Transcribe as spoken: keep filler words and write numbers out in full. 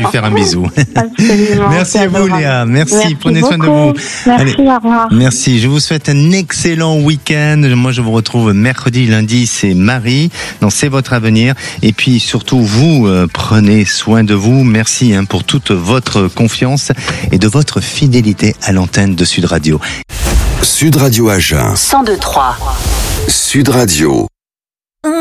faire un bisou. Absolument. Merci à vous, Léa. Merci. Merci Prenez soin beaucoup. de vous. Merci, Allez. au revoir. Merci. Je vous souhaite un excellent week-end. Moi, je vous retrouve mercredi, lundi. C'est Marie. Non, c'est votre avenir. Et puis, surtout, vous, euh, prenez soin de vous. Merci hein, pour toute votre confiance et de votre fidélité à l'antenne de Sud Radio. Sud Radio Agen. cent deux trois. Sud Radio.